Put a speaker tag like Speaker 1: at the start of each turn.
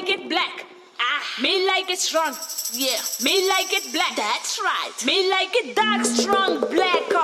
Speaker 1: like it black. Me like it strong. Yeah. Me like it black. That's right. Me like it dark, strong, black.